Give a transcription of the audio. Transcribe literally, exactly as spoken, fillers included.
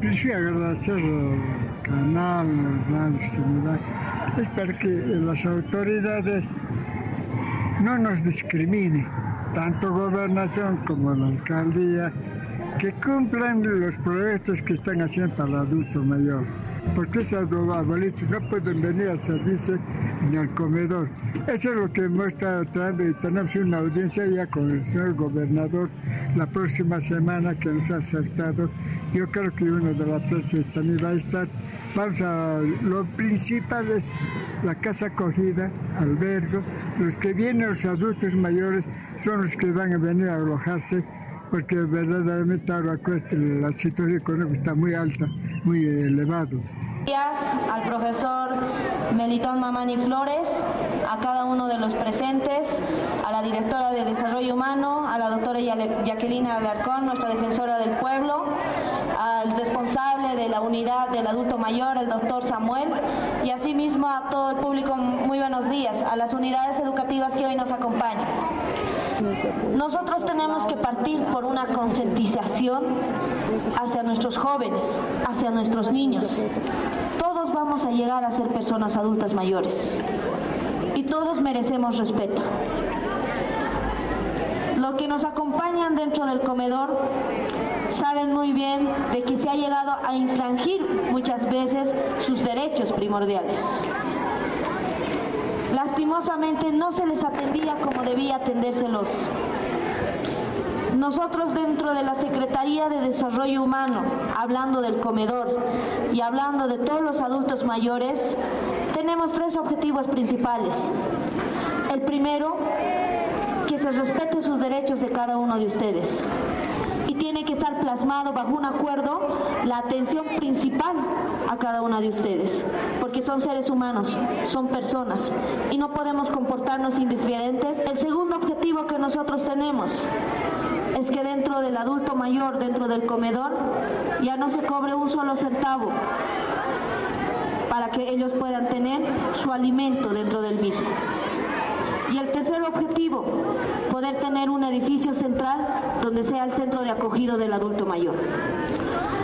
principio agradecer al canal, la disponibilidad. Espero que las autoridades no nos discriminen, tanto gobernación como la alcaldía, que cumplan los proyectos que están haciendo para el adulto mayor. Porque esos abuelitos no pueden venir a servirse en el comedor. Eso es lo que hemos estado tratando y tenemos una audiencia ya con el señor gobernador la próxima semana que nos ha acertado. Yo creo que uno de la prensa también va a estar. Vamos a, lo principal es la casa acogida, albergo. Los que vienen, los adultos mayores, son los que van a venir a alojarse, porque verdaderamente ahora la situación económica está muy alta, muy elevado. Gracias al profesor Melitón Mamani Flores, a cada uno de los presentes, a la directora de Desarrollo Humano, a la doctora Jacqueline Alarcón, nuestra defensora del pueblo, al responsable de la unidad del adulto mayor, el doctor Samuel, y asimismo a todo el público, muy buenos días, a las unidades educativas que hoy nos acompañan. Nosotros tenemos que partir por una concientización hacia nuestros jóvenes, hacia nuestros niños. Todos vamos a llegar a ser personas adultas mayores y todos merecemos respeto. Los que nos acompañan dentro del comedor saben muy bien de que se ha llegado a infringir muchas veces sus derechos primordiales. Lastimosamente no se les atendía como debía atendérselos. Nosotros dentro de la Secretaría de Desarrollo Humano, hablando del comedor y hablando de todos los adultos mayores, tenemos tres objetivos principales. El primero, que se respete sus derechos de cada uno de ustedes. Y tiene que estar plasmado bajo un acuerdo la atención principal a cada una de ustedes, porque son seres humanos, son personas y no podemos comportarnos indiferentes. El segundo objetivo que nosotros tenemos es que dentro del adulto mayor, dentro del comedor, ya no se cobre un solo centavo para que ellos puedan tener su alimento dentro del mismo. Y el tercer objetivo, poder tener un edificio central donde sea el centro de acogido del adulto mayor.